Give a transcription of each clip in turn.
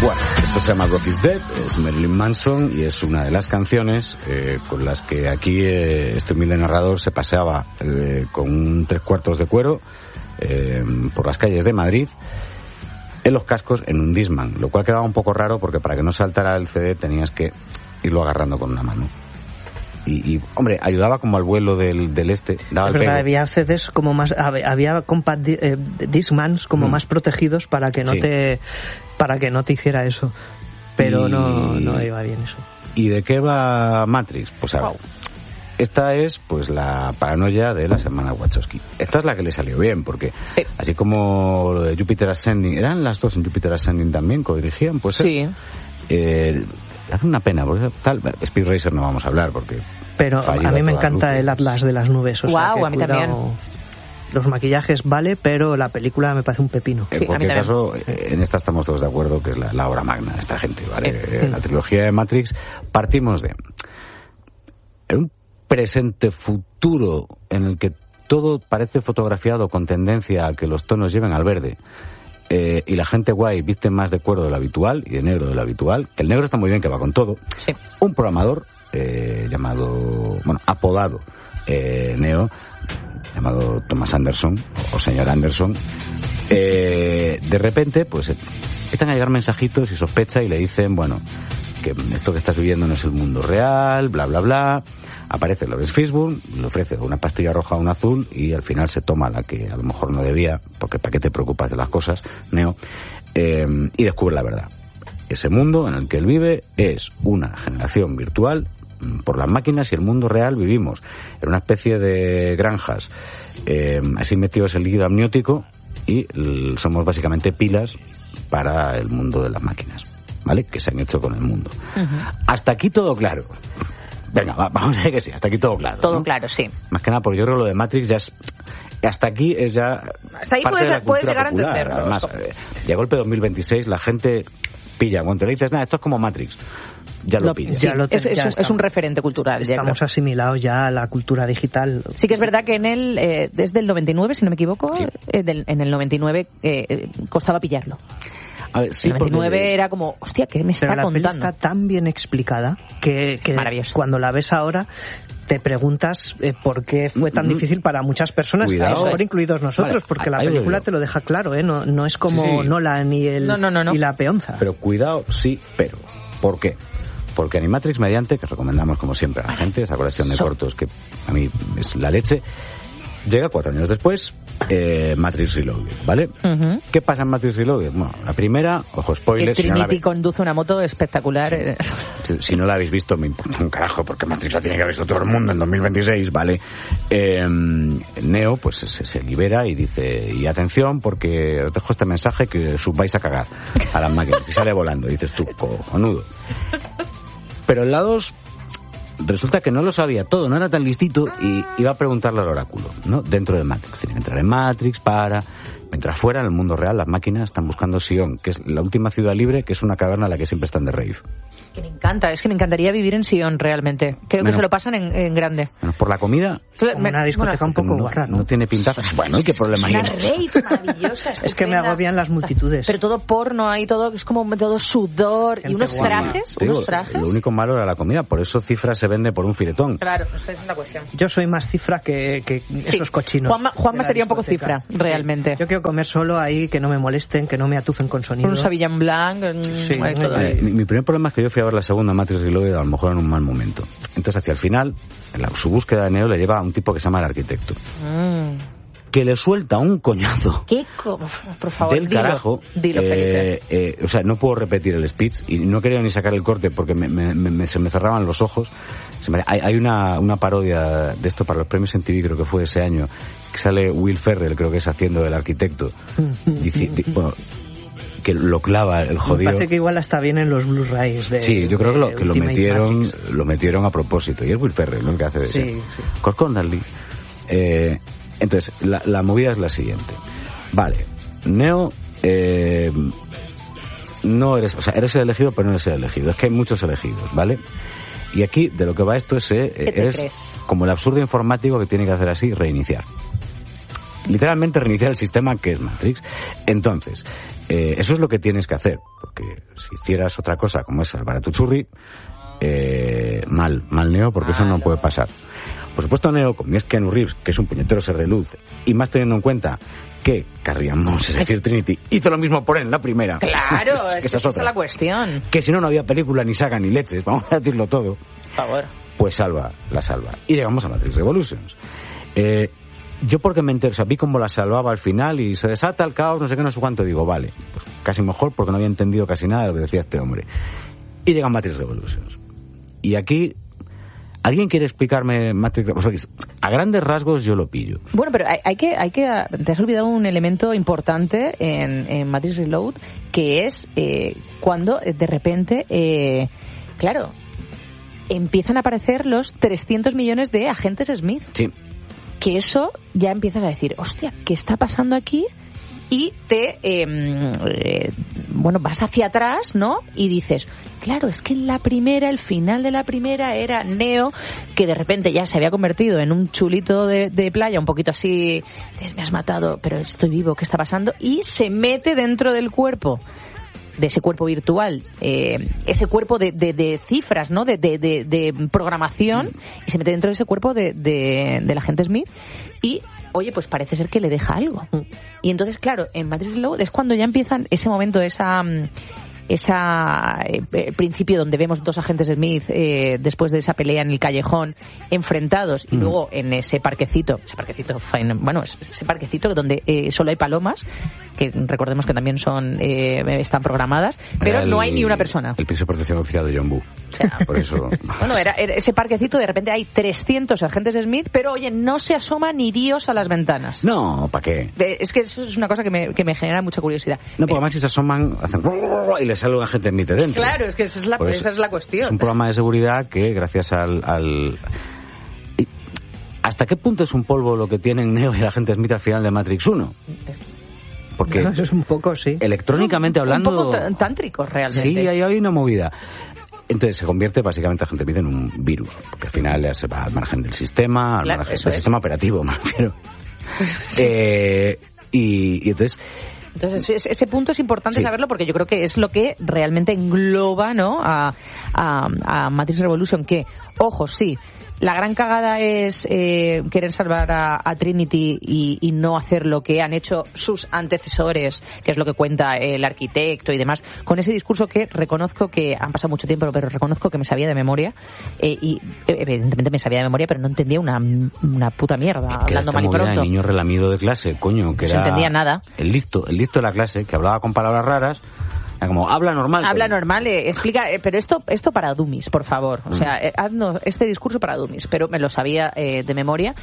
Bueno, esto se llama God is Dead, es Marilyn Manson y es una de las canciones con las que aquí este humilde narrador se paseaba con un 3/4 de cuero por las calles de Madrid en los cascos en un Discman, lo cual quedaba un poco raro porque para que no saltara el CD tenías que irlo agarrando con una mano. Y hombre, ayudaba como al vuelo del daba es el verdad, pego. había CDs como más, había compact Discmans como más protegidos para que no te hiciera eso, pero no iba bien eso. ¿Y de qué va Matrix? Pues a ver, esta es pues la paranoia de las hermanas Wachowski. Esta es la que le salió bien, porque así como lo de Jupiter Ascending, eran las dos en Jupiter Ascending también, co-dirigían, pues sí. Hace una pena, porque Speed Racer no vamos a hablar, porque... Pero a mí me encanta el Atlas de las nubes. O sea, a mí también. Los maquillajes vale, pero la película me parece un pepino. En cualquier caso, en esta estamos todos de acuerdo que es la obra magna de esta gente, ¿vale? La trilogía de Matrix, partimos de un presente futuro en el que todo parece fotografiado con tendencia a que los tonos lleven al verde. Y la gente guay viste más de cuero de lo habitual y de negro de lo habitual, que el negro está muy bien, que va con todo. Sí. Un programador apodado Neo, llamado Thomas Anderson o señor Anderson, de repente pues empiezan a llegar mensajitos y sospecha y le dicen, bueno, que esto que estás viviendo no es el mundo real, bla bla bla. Aparece Lawrence Fishburne, le ofrece una pastilla roja o una azul y al final se toma la que a lo mejor no debía, porque ¿para qué te preocupas de las cosas, Neo? Y descubre la verdad. Ese mundo en el que él vive es una generación virtual por las máquinas y el mundo real vivimos en una especie de granjas así metidos en líquido amniótico y somos básicamente pilas para el mundo de las máquinas, ¿vale? Que se han hecho con el mundo. Hasta aquí todo claro. Venga, vamos a ver que sí, hasta aquí todo claro. Todo, ¿no? claro, sí. Más que nada, porque yo creo que lo de Matrix ya es... Hasta aquí es ya... Hasta ahí puedes llegar a entenderlo. Además, ya golpe 2026, la gente pilla. Cuando le dices, nada, esto es como Matrix, ya lo pilla. Sí, es un referente cultural. Estamos asimilados ya a la cultura digital. Sí que es verdad que en él, desde el 99, si no me equivoco, sí. En el 99 costaba pillarlo. A ver, sí, el 99 era como, hostia, ¿qué me está contando? Pero la peli está tan bien explicada que cuando la ves ahora te preguntas por qué fue tan difícil para muchas personas, a lo mejor incluidos nosotros, porque la película te lo deja claro, no es como Nolan y y la peonza. Pero cuidado, sí, pero ¿por qué? Porque Animatrix Mediante, que recomendamos como siempre a la gente, esa colección de cortos que a mí es la leche, llega 4 años después, Matrix Reloaded, ¿vale? ¿Qué pasa en Matrix Reloaded? Bueno, la primera, ojo, spoiler... Que Trinity conduce una moto espectacular. Si no la habéis visto, me importa un carajo, porque Matrix la tiene que haber visto todo el mundo en 2026, ¿vale? Neo, pues se libera y dice, y atención, porque os dejo este mensaje que vais a cagar a las máquinas. Y sale volando, y dices tú, cojonudo. Pero en la 2... resulta que no lo sabía todo, no era tan listito y iba a preguntarle al oráculo, ¿no? Dentro de Matrix. Tiene que entrar en Matrix mientras fuera, en el mundo real, las máquinas están buscando Sion, que es la última ciudad libre, que es una caverna en la que siempre están de rave. Que me encanta, es que me encantaría vivir en Sion realmente. Creo que se lo pasan en grande. Bueno, por la comida... Como una discoteca un poco guarra, ¿no? No tiene pintaza. Bueno, ¿y qué problema hay? Una rave maravillosa, es que me agobian las multitudes. Pero todo porno ahí, todo, es como todo sudor. Gente y unos trajes, Lo único malo era la comida, por eso Cifra se vende por un filetón. Claro, esa es la cuestión. Yo soy más Cifra que esos cochinos. Juanma sería un poco Cifra, realmente. Yo quiero comer solo ahí, que no me molesten, que no me atufen con sonido. Un Sauvignon Blanc, todo ahí. Mi primer problema es que yo fui a ver la segunda Matrix Reloaded a lo mejor en un mal momento. Entonces hacia el final, su búsqueda de Neo le lleva a un tipo que se llama el Arquitecto. Que le suelta un coñazo. Por favor, del carajo. Dilo, Felipe. O sea, no puedo repetir el speech y no quería ni sacar el corte porque se me cerraban los ojos. Hay una parodia de esto para los premios en TV, creo que fue ese año, que sale Will Ferrell, creo que es haciendo del Arquitecto. Bueno, que lo clava el jodido. Me parece que igual está bien en los Blu-rays de... Sí, yo creo que lo metieron a propósito. Y es Will Ferrell, ¿no? El que hace de eso. Sí. Corcón Darley. Entonces, la movida es la siguiente. Vale, Neo, no eres... O sea, eres el elegido, pero no eres el elegido. Es que hay muchos elegidos, ¿vale? Y aquí, de lo que va esto es... eres como el absurdo informático que tiene que hacer así, reiniciar. literalmente reiniciar el sistema que es Matrix. Entonces, eso es lo que tienes que hacer, porque si hicieras otra cosa como es salvar a tu churri, mal Neo, porque eso no puede pasar. Por supuesto, Neo, como es Keanu Reeves, que es un puñetero ser de luz, y más teniendo en cuenta que Carrie Ann Moss, es decir, Trinity, hizo lo mismo por él en la primera. Claro, es que esa es la cuestión. Que si no había película, ni saga, ni leches, vamos a decirlo todo. Por favor. Pues la salva. Y llegamos a Matrix Revolutions. Yo porque me interesó, vi cómo la salvaba al final y se desata el caos, no sé qué, no sé cuánto, digo, vale, pues casi mejor porque no había entendido casi nada de lo que decía este hombre. Y llega Matrix Revolutions. Y aquí... ¿Alguien quiere explicarme Matrix Revolutions? A grandes rasgos yo lo pillo. Bueno, pero hay que te has olvidado un elemento importante en Matrix Reload, que es cuando de repente, claro, empiezan a aparecer los 300 millones de agentes Smith. Sí. Que eso ya empiezas a decir, hostia, ¿qué está pasando aquí? Y te, vas hacia atrás, ¿no? Y dices, claro, es que en la primera, el final de la primera era Neo, que de repente ya se había convertido en un chulito de playa, un poquito así, me has matado, pero estoy vivo, ¿qué está pasando? Y se mete dentro del cuerpo, de ese cuerpo virtual, ese cuerpo de cifras, ¿no? De programación, y se mete dentro de ese cuerpo del agente Smith, y oye, pues parece ser que le deja algo. Y entonces, claro, en Matrix Reload es cuando ya empiezan ese momento, principio donde vemos dos agentes Smith después de esa pelea en el callejón enfrentados y luego en ese parquecito donde solo hay palomas, que recordemos que también están programadas, pero no hay ni una persona. El piso de protección oficial de John Woo. O sea, por eso. Bueno, era ese parquecito, de repente hay 300 agentes Smith, pero oye, no se asoma ni Dios a las ventanas. No, ¿para qué? Es que eso es una cosa que me genera mucha curiosidad. No, porque además si se asoman, hacen y les sale un agente Smith de dentro. Claro, es que esa es la cuestión. Es un programa de seguridad que gracias al... ¿Hasta qué punto es un polvo lo que tienen Neo y el agente Smith al final de Matrix 1? Porque eso es un poco, sí. Electrónicamente hablando... Un poco tántrico, realmente. Sí, hay una movida. Entonces se convierte básicamente agente Smith en un virus, porque al final se va al margen del sistema, al margen del sistema operativo, me refiero. Y entonces... Entonces ese punto es importante saberlo, porque yo creo que es lo que realmente engloba, ¿no? a Matrix Revolution, que, ojo, sí, la gran cagada es querer salvar a Trinity y no hacer lo que han hecho sus antecesores, que es lo que cuenta el arquitecto y demás, con ese discurso que reconozco que han pasado mucho tiempo, pero reconozco que me sabía de memoria, y evidentemente me sabía de memoria, pero no entendía una puta mierda, hablando mal y pronto. El niño relamido de clase, coño, que no entendía nada. El listo de la clase, que hablaba con palabras raras. Como habla normal. Explica, pero esto para dummies, por favor. O sea, haznos este discurso para dummies, pero me lo sabía de memoria.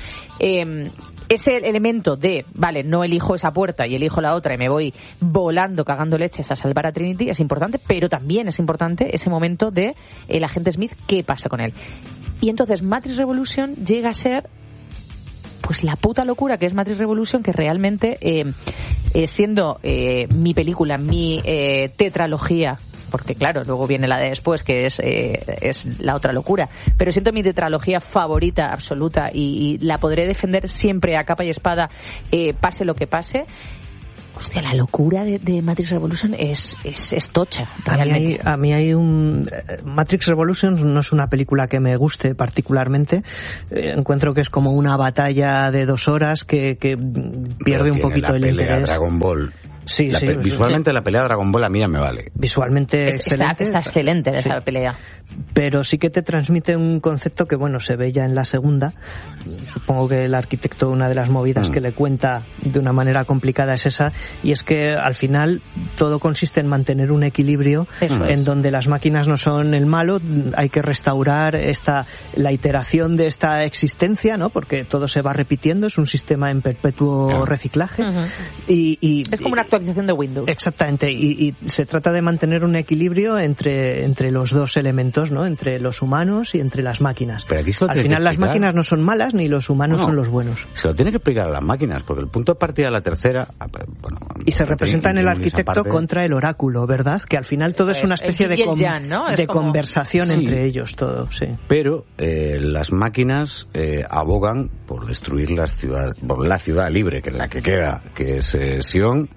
Ese elemento de, vale, no elijo esa puerta y elijo la otra y me voy volando, cagando leches a salvar a Trinity, es importante, pero también es importante ese momento de el agente Smith, ¿qué pasa con él? Y entonces Matrix Revolution llega a ser pues la puta locura que es Matrix Revolution, que realmente siendo mi película, mi tetralogía, porque claro, luego viene la de después, que es la otra locura, pero siento mi tetralogía favorita absoluta y la podré defender siempre a capa y espada, pase lo que pase. Hostia, la locura de Matrix Revolution es tocha, realmente. A mí hay un... Matrix Revolution no es una película que me guste particularmente. Encuentro que es como una batalla de 2 horas que pierde un poquito el interés. Dragon Ball. Sí, visualmente la pelea de Dragon Ball a mí ya me vale. Visualmente excelente. Está excelente esa pelea. Pero sí que te transmite un concepto que, bueno, se ve ya en la segunda. Supongo que el arquitecto, una de las movidas que le cuenta de una manera complicada es esa, y es que al final todo consiste en mantener un equilibrio en donde las máquinas no son el malo, hay que restaurar la iteración de esta existencia, ¿no? Porque todo se va repitiendo, es un sistema en perpetuo reciclaje. Y es como una actualización de Windows. Exactamente, y se trata de mantener un equilibrio entre los dos elementos, ¿no? Entre los humanos y entre las máquinas. Pero aquí al final las máquinas no son malas ni los humanos son los buenos. Se lo tiene que explicar a las máquinas, porque el punto de partida de la tercera... y se representa en el arquitecto contra el oráculo, ¿verdad? Que al final todo es una especie de conversación entre ellos, todo, sí. Pero las máquinas abogan por destruir la ciudad libre, que es la que queda, que es Sion.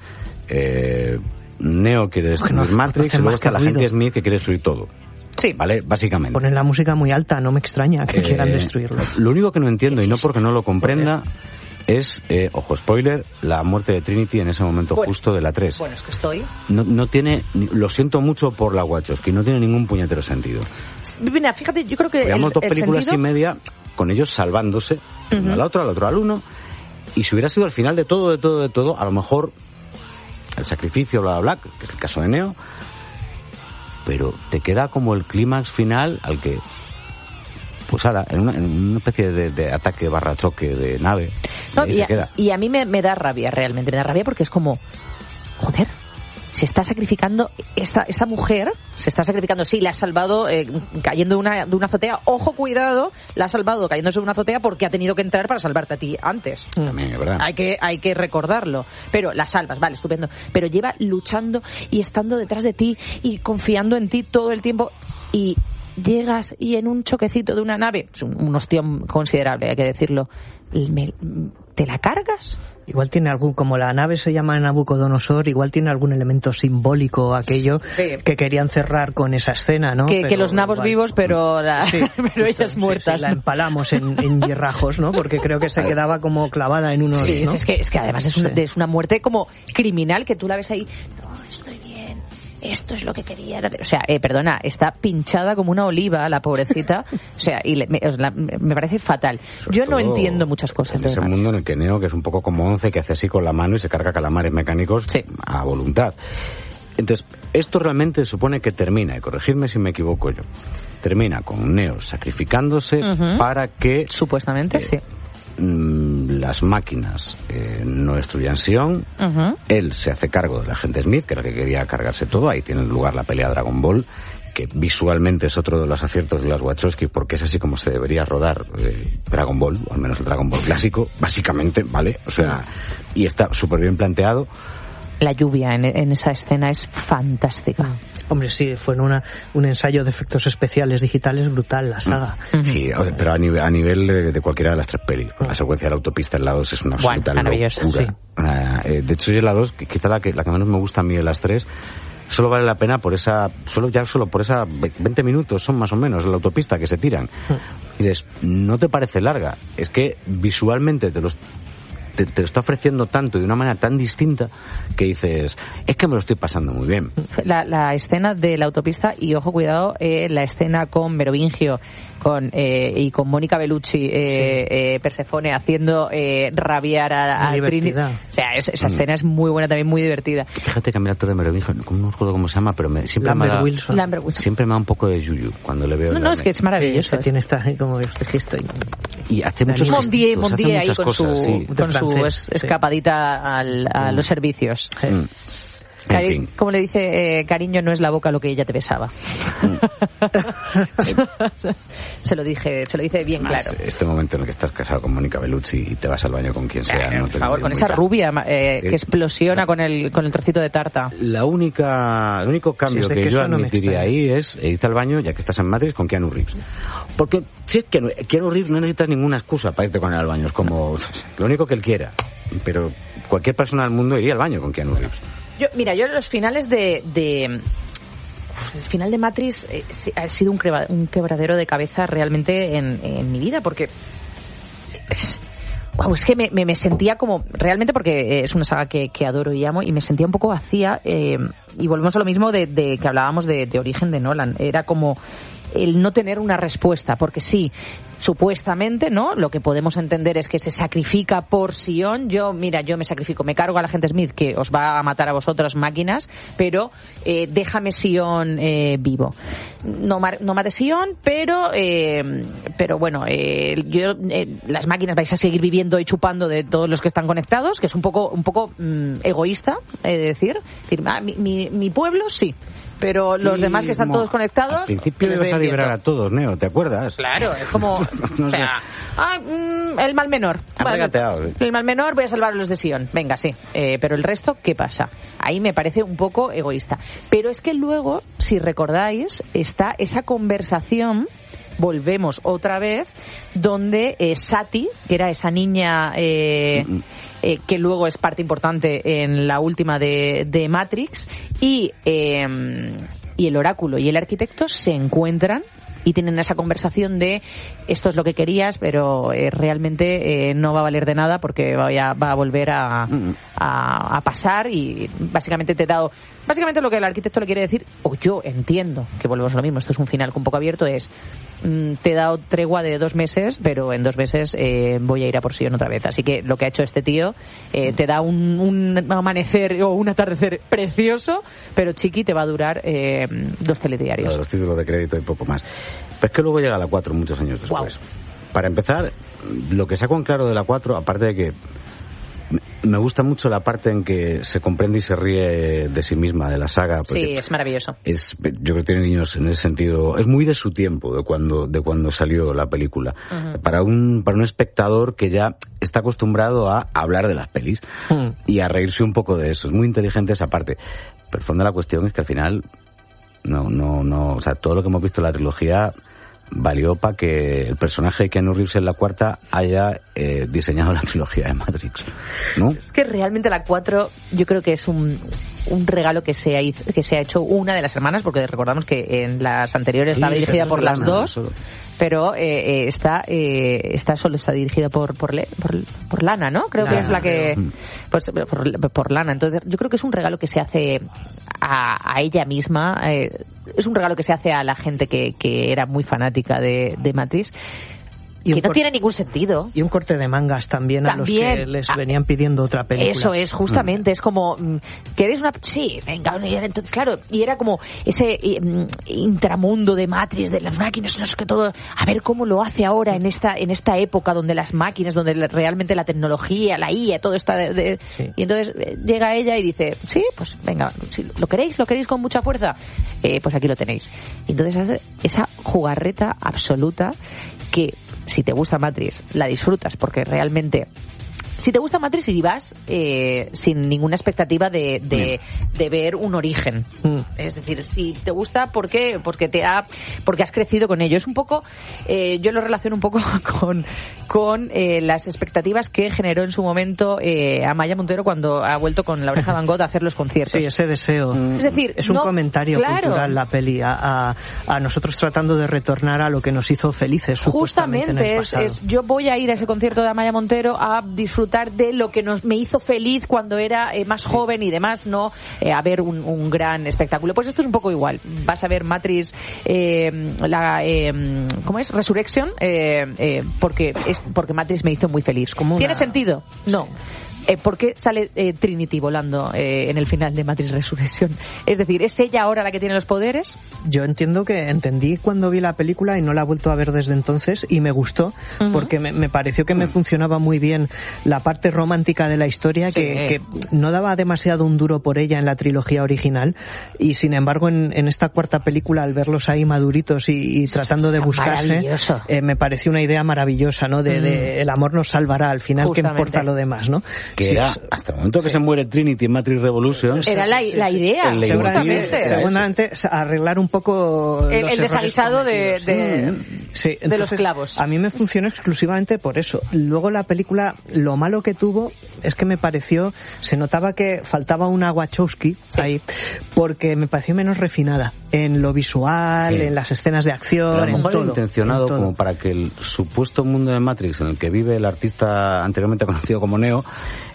Neo quiere destruir Matrix y luego está la gente Smith que quiere destruir todo. Sí. ¿Vale? Básicamente. Ponen la música muy alta, no me extraña que quieran destruirlo. Lo único que no entiendo, y no porque no lo comprenda, es, ojo, spoiler, la muerte de Trinity en ese momento justo de la 3. Bueno, es que estoy... No tiene, lo siento mucho por la Wachowski, no tiene ningún puñetero sentido. Mira, fíjate, yo creo que veamos dos películas y media con ellos salvándose, uno al otro, al otro al uno, y si hubiera sido al final de todo, a lo mejor el sacrificio, bla, bla, bla, que es el caso de Neo, pero te queda como el clímax final al que, pues ahora, en una especie de ataque barra choque de nave, y se queda. Y a mí me da rabia, realmente, me da rabia porque es como, joder, se está sacrificando esta mujer, se está sacrificando, sí, la ha salvado cayendo de una azotea, ojo, cuidado, la ha salvado cayéndose de una azotea porque ha tenido que entrar para salvarte a ti antes. También es verdad. Hay que recordarlo, pero la salvas, vale, estupendo, pero lleva luchando y estando detrás de ti y confiando en ti todo el tiempo, y llegas y en un choquecito de una nave, un ostión considerable, hay que decirlo, ¿te la cargas? Igual tiene algún, como la nave se llama Nabucodonosor, igual tiene algún elemento simbólico aquello que querían cerrar con esa escena, ¿no? Que los nabos igual, vivos, pero pero ellas muertas. Sí, la empalamos en hierrajos, ¿no? Porque creo que se quedaba como clavada en unos... Sí, ¿no? es que además es una muerte como criminal, que tú la ves ahí, no, estoy bien, esto es lo que quería. O sea, perdona, está pinchada como una oliva la pobrecita. O sea, y me parece fatal. Yo no entiendo muchas cosas. En ese mundo en el que Neo, que es un poco como Once, que hace así con la mano y se carga calamares mecánicos a voluntad. Entonces, esto realmente supone que termina, y corregidme si me equivoco yo, termina con Neo sacrificándose para que... Supuestamente, sí. Las máquinas no destruyan Sion. Él se hace cargo de la agente Smith, que era que quería cargarse todo. Ahí tiene lugar la pelea Dragon Ball, que visualmente es otro de los aciertos de las Wachowski, porque es así como se debería rodar Dragon Ball, o al menos el Dragon Ball clásico, básicamente, ¿vale? O sea, y está súper bien planteado. La lluvia en esa escena es fantástica. Hombre, sí, fue un ensayo de efectos especiales digitales brutal, la saga. Sí, pero a nivel de cualquiera de las tres pelis. La secuencia de la autopista en la 2 es una absoluta locura. Sí. De hecho, yo en la 2, quizá la que menos me gusta a mí de las tres, solo vale la pena por solo por esa 20 minutos son más o menos la autopista que se tiran. Y dices, no te parece larga, es que visualmente te lo está ofreciendo tanto y de una manera tan distinta que dices, es que me lo estoy pasando muy bien. La escena de la autopista, y ojo, cuidado, la escena con Merovingio y con Mónica Bellucci, Persefone haciendo rabiar a Trinity. O sea, esa escena es muy buena, también muy divertida. Fíjate que a mí el actor de Merovingio, no recuerdo cómo se llama, pero siempre me da un poco de yuyu cuando le veo. No, es que es maravilloso. Tiene como este gesto. Y hace muchos Mondier ahí con cosas, su escapadita a los servicios. En fin. Como le dice, cariño, no es la boca lo que ella te besaba. se lo dice bien claro. Este momento en el que estás casado con Mónica Bellucci y te vas al baño con quien sea, por favor, con esa rubia que explosiona con el trocito de tarta. El único cambio que yo admitiría ahí es irte al baño, ya que estás en Matrix, con Keanu Reeves. Porque si es que Keanu Reeves no necesitas ninguna excusa para irte con él al baño, es como lo único que él quiera. Pero cualquier persona del mundo iría al baño con Keanu Reeves. Yo los finales el final de Matrix ha sido un quebradero de cabeza realmente en mi vida, porque es que me sentía como, realmente, porque es una saga que adoro y amo, y me sentía un poco vacía, y volvemos a lo mismo de que hablábamos de Origen de Nolan. Era como el no tener una respuesta, porque sí, supuestamente, ¿no? Lo que podemos entender es que se sacrifica por Sion. Yo me sacrifico, me cargo al agente Smith, que os va a matar a vosotras máquinas, pero déjame Sion vivo. No mate Sion, pero bueno, las máquinas vais a seguir viviendo y chupando de todos los que están conectados, que es un poco egoísta, decir, mi pueblo sí, pero los demás que están todos conectados... Al principio le vas a liberar a todos, Neo, ¿te acuerdas? Claro, es como... No sé. El mal menor. El mal menor, voy a salvar a los de Sion. Venga, sí. Pero el resto, ¿qué pasa? Ahí me parece un poco egoísta. Pero es que luego, si recordáis, está esa conversación, volvemos otra vez, donde Sati, que era esa niña... que luego es parte importante en la última de Matrix, y el oráculo y el arquitecto se encuentran y tienen esa conversación de esto es lo que querías, pero realmente no va a valer de nada porque va a volver a pasar, y básicamente básicamente lo que el arquitecto le quiere decir, o yo entiendo que volvemos a lo mismo, esto es un final un poco abierto, es te he dado tregua de 2 meses, pero en 2 meses voy a ir a por Sion otra vez. Así que lo que ha hecho este tío te da un amanecer o un atardecer precioso, pero chiqui, te va a durar 2 telediarios. Los títulos de crédito y poco más. Pero es que luego llega la 4 muchos años después. Wow. Para empezar, lo que saco en claro de la 4, aparte de que me gusta mucho la parte en que se comprende y se ríe de sí misma, de la saga. Sí, es maravilloso. Yo creo que tiene niños en ese sentido. Es muy de su tiempo, de cuando salió la película. Uh-huh. Para un espectador que ya está acostumbrado a hablar de las pelis y a reírse un poco de eso. Es muy inteligente esa parte. Pero el fondo de la cuestión es que al final no, o sea, todo lo que hemos visto en la trilogía valió para que el personaje de Keanu Reeves en la 4 haya diseñado la trilogía de Matrix, ¿no? Es que realmente la 4 yo creo que es un regalo que se ha hecho una de las hermanas, porque recordamos que en las anteriores estaba dirigida por las dos, pero esta solo está dirigida por Lana, ¿no? Creo que es la que... Pues por Lana. Entonces yo creo que es un regalo que se hace a ella misma, es un regalo que se hace a la gente que era muy fanática de Matrix, que no tiene ningún sentido. Y un corte de mangas también a los que les venían pidiendo otra película. Eso es, justamente, es como, ¿queréis una...? Sí, venga, entonces, claro, y era como ese intramundo de Matrix, de las máquinas, no sé qué, todo, a ver cómo lo hace ahora en esta época donde las máquinas, donde realmente la tecnología, la IA, todo está sí. Y entonces llega ella y dice, sí, pues venga, si lo queréis con mucha fuerza, pues aquí lo tenéis. Y entonces hace esa jugarreta absoluta que, si te gusta Matrix, la disfrutas, porque realmente, si te gusta Matrix y vas sin ninguna expectativa de ver un origen, es decir, si te gusta, ¿por qué? Porque has crecido con ello. Es un poco, yo lo relaciono un poco con las expectativas que generó en su momento Amaya Montero cuando ha vuelto con La Oreja de Van Gogh a hacer los conciertos. Sí, ese deseo. Es decir, es un comentario cultural la peli a nosotros tratando de retornar a lo que nos hizo felices. Justamente, yo voy a ir a ese concierto de Amaya Montero a disfrutar de lo que me hizo feliz cuando era más joven y demás, no a ver un gran espectáculo. Pues esto es un poco igual. Vas a ver Matrix, ¿cómo es? Resurrection, porque Matrix me hizo muy feliz. ¿Tiene sentido? No. ¿Por qué sale Trinity volando en el final de Matrix Resurrección? Es decir, ¿es ella ahora la que tiene los poderes? Yo entendí cuando vi la película y no la he vuelto a ver desde entonces, y me gustó, porque me pareció que me funcionaba muy bien la parte romántica de la historia, que no daba demasiado un duro por ella en la trilogía original, y sin embargo en esta 4ª película, al verlos ahí maduritos y tratando de buscarse, me pareció una idea maravillosa, ¿no? De el amor nos salvará, al final, ¿qué importa lo demás, no? Que era, hasta el momento que se muere Trinity en Matrix Revolutions, era la idea, seguramente arreglar un poco el desaguisado de los clavos. A mí me funcionó exclusivamente por eso. Luego la película, lo malo que tuvo es que me pareció, se notaba que faltaba una Wachowski ahí, porque me pareció menos refinada en lo visual, en las escenas de acción, en todo. Intencionado como para que el supuesto mundo de Matrix en el que vive el artista anteriormente conocido como Neo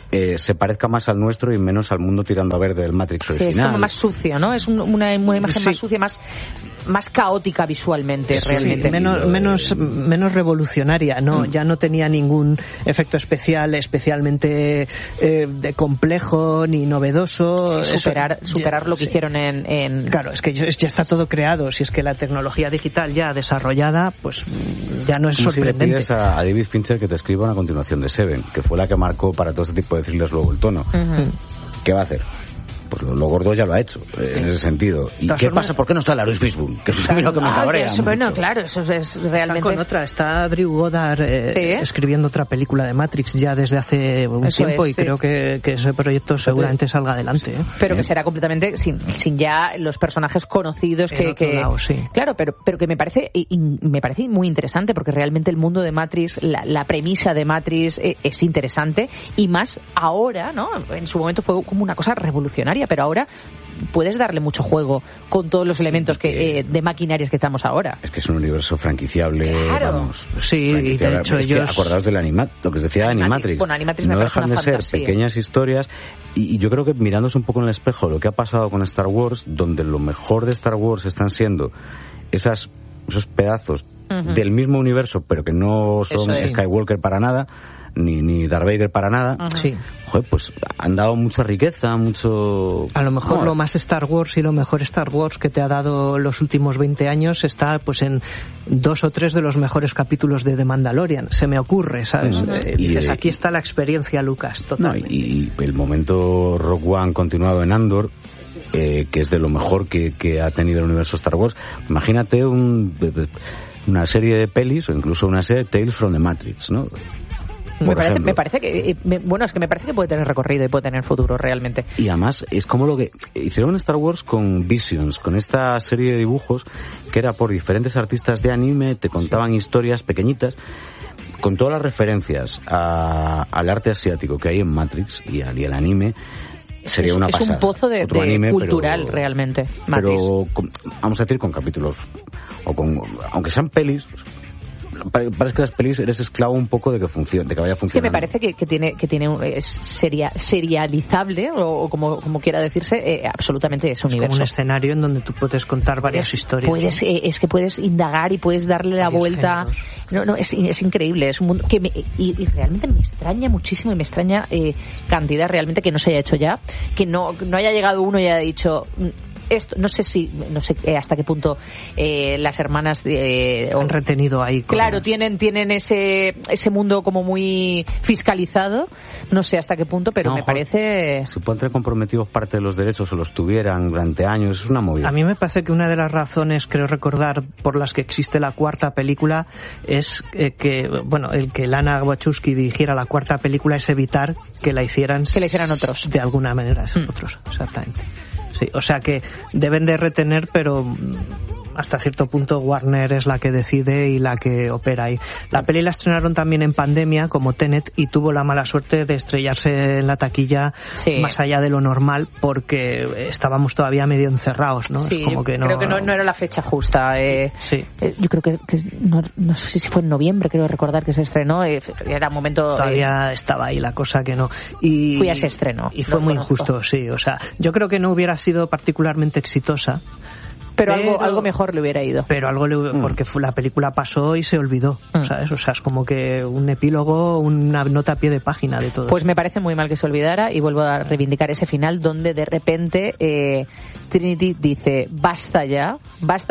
se parezca más al nuestro y menos al mundo tirando a verde del Matrix original. Sí, es como más sucio, ¿no? Es una imagen más sucia, más caótica visualmente, realmente. Menos revolucionaria, ¿no? Ya no tenía ningún efecto especial especialmente de complejo ni novedoso. Superar lo que hicieron en... Claro, es que ya está todo creado. Si es que la tecnología digital ya desarrollada, pues ya no es sorprendente. Si le pides a David Fincher que te escriba una continuación de Seven, que fue la que marcó para todo este tipo de thrillers luego el tono. ¿Qué va a hacer? Pues lo gordo ya lo ha hecho, en ese sentido. ¿Y qué pasa? ¿Por qué no está Lawrence Fishburne? Que es lo que me cabrea mucho. Bueno, claro, eso es realmente... Está Drew Goddard escribiendo otra película de Matrix ya desde hace un tiempo y creo que ese proyecto seguramente salga adelante. Pero que será completamente sin ya los personajes conocidos Claro, pero que me parece muy interesante porque realmente el mundo de Matrix, la premisa de Matrix es interesante y más ahora, ¿no? En su momento fue como una cosa revolucionaria, pero ahora puedes darle mucho juego con todos los elementos de maquinarias que estamos ahora. Es que es un universo franquiciable, claro. Vamos. Sí, y de hecho ellos... acordaos del lo que os decía Animatrix. Bueno, Animatrix no dejan de ser pequeñas historias y yo creo que mirándose un poco en el espejo lo que ha pasado con Star Wars, donde lo mejor de Star Wars están siendo esos pedazos del mismo universo, pero que no son Skywalker para nada, ni Darth Vader para nada. Joder, pues han dado mucha riqueza, mucho... A lo mejor lo más Star Wars y lo mejor Star Wars que te ha dado los últimos 20 años está pues en 2 o 3 de los mejores capítulos de The Mandalorian. Se me ocurre, ¿sabes? Dices, aquí está la experiencia Lucas, totalmente. Y el momento Rogue One continuado en Andor, que es de lo mejor que ha tenido el universo Star Wars. Imagínate una serie de pelis o incluso una serie de Tales from the Matrix, ¿no? Me parece que puede tener recorrido y puede tener futuro realmente. Y además es como lo que hicieron en Star Wars con Visions, con esta serie de dibujos que era por diferentes artistas de anime, te contaban historias pequeñitas con todas las referencias al arte asiático que hay en Matrix y al anime. Sería una pasada. Es un pozo de anime, cultural realmente. Matrix. Pero vamos a decir con capítulos aunque sean pelis. Parece que las pelis eres esclavo un poco de que funcione, de que vaya funcionando. Sí, me parece que es serializable o como quiera decirse, absolutamente es un universo. Como un escenario en donde tú puedes contar varias historias. Es que puedes indagar y puedes darle la vuelta. Géneros. Es increíble. Es un mundo que y realmente me extraña muchísimo y me extraña cantidad realmente que no se haya hecho ya, que no haya llegado uno y haya dicho esto. No sé hasta qué punto las hermanas han retenido ahí. Claro, tienen ese mundo como muy fiscalizado. No sé hasta qué punto, pero me parece... Si pueden tener comprometidos parte de los derechos o los tuvieran durante años, es una movida. A mí me parece que una de las razones, creo recordar, por las que existe la cuarta película es que el que Lana Wachowski dirigiera la cuarta película es evitar que la hicieran otros. De alguna manera, otros, exactamente. Sí, o sea que deben de retener, pero hasta cierto punto Warner es la que decide y la que opera ahí. La peli la estrenaron también en pandemia como Tenet y tuvo la mala suerte de estrellarse en la taquilla más allá de lo normal porque estábamos todavía medio encerrados, ¿no? Sí, es como que creo que no era la fecha justa. Yo creo que no sé si fue en noviembre, creo recordar que se estrenó. Era un momento... Todavía estaba ahí la cosa que no. Ya se estrenó. Y fue muy injusto, sí. O sea, yo creo que no hubiera sido particularmente exitosa. Pero algo mejor le hubiera ido. Pero porque la película pasó y se olvidó, ¿sabes? O sea, es como que un epílogo, una nota a pie de página de todo. Pues me parece muy mal que se olvidara y vuelvo a reivindicar ese final donde de repente Trinity dice, basta ya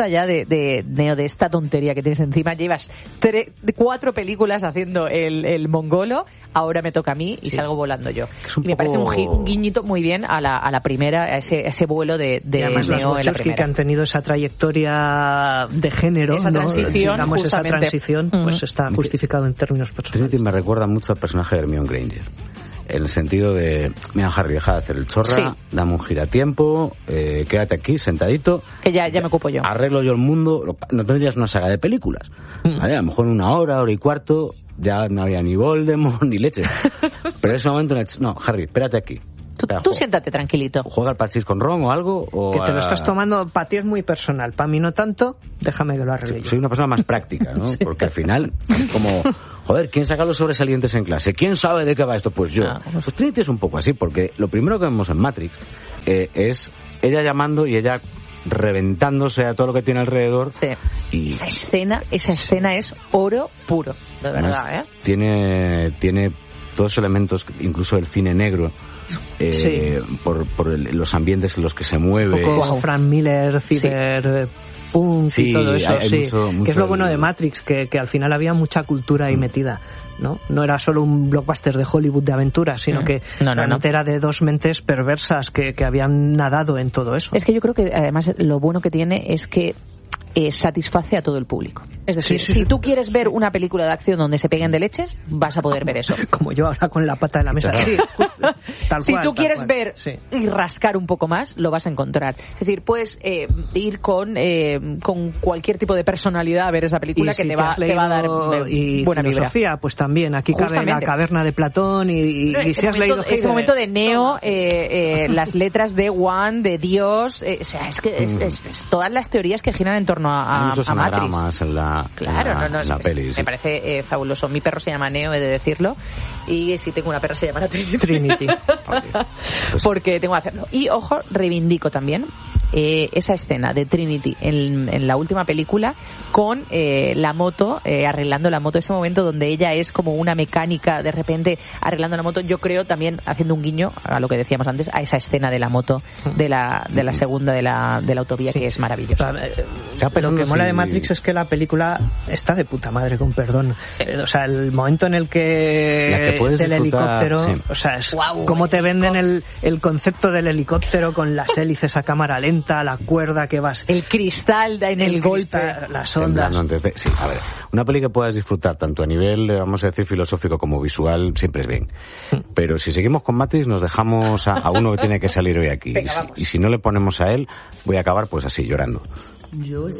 de Neo, de esta tontería que tienes encima. Llevas 4 películas haciendo el mongolo, ahora me toca a mí y salgo volando yo. Y me parece un guiñito muy bien a la primera, a ese vuelo de Neo en la primera. Que han tenido esa trayectoria de género, esa transición, pues está justificado en términos personales. Trinity me recuerda mucho al personaje de Hermione Granger. En el sentido de, mira Harry, deja de hacer el chorra, dame un giratiempo, quédate aquí sentadito. Que ya me ocupo yo. Arreglo yo el mundo. No tendrías una saga de películas. ¿Vale? A lo mejor en 1 hora, 1 hora y cuarto, ya no había ni Voldemort ni leche. Pero en ese momento, no, Harry, espérate aquí. Tú siéntate tranquilito. ¿Juega al parchís con ron o algo? Que te lo estás tomando, para ti es muy personal, para mí no tanto, déjame que lo arregle yo. Soy una persona más práctica, ¿no? Sí. Porque al final, como, joder, ¿quién saca los sobresalientes en clase? ¿Quién sabe de qué va esto? Pues yo. Pues Trinity es un poco así, porque lo primero que vemos en Matrix es ella llamando y ella reventándose a todo lo que tiene alrededor. Sí. Y esa escena es oro puro, de verdad, Tiene todos esos elementos, incluso el cine negro, por los ambientes en los que se mueve. Un poco Frank Miller, cyberpunk y todo eso, mucho que es lo bueno de Matrix, que al final había mucha cultura ahí metida. No era solo un blockbuster de Hollywood de aventuras, sino que realmente era de dos mentes perversas que habían nadado en todo eso. Es que yo creo que además lo bueno que tiene es que satisface a todo el público. Es decir, si tú quieres ver una película de acción donde se peguen de leches, vas a poder ver eso. Como yo ahora con la pata de la mesa. Sí, si tú quieres ver y rascar un poco más, lo vas a encontrar. Es decir, puedes ir con cualquier tipo de personalidad a ver esa película que te va a dar buena filosofía, vibra. Pues también, aquí cabe la caverna de Platón y si has leído ese momento de Neo, las letras de One, de Dios, o sea, es que es todas las teorías que giran en torno a muchos anagramas en la peli. Me parece fabuloso. Mi perro se llama Neo, he de decirlo, y si tengo una perra se llamará Trinity. Porque tengo que hacerlo. Y ojo, reivindico también esa escena de Trinity en la última película con la moto, arreglando la moto, ese momento donde ella es como una mecánica de repente arreglando la moto. Yo creo también haciendo un guiño a lo que decíamos antes, a esa escena de la moto de la segunda de la autovía, que es maravillosa. Lo que mola de Matrix es que la película está de puta madre, con perdón. O sea, el momento en el que del helicóptero, o sea, es cómo te venden el concepto del helicóptero con las hélices a cámara lenta, la cuerda que vas, el cristal en el golpe, las ondas. A ver, una peli que puedas disfrutar tanto a nivel, vamos a decir, filosófico como visual, siempre es bien. Pero si seguimos con Matrix, nos dejamos a uno que tiene que salir hoy aquí. Venga, y si no le ponemos a él, voy a acabar pues así, llorando.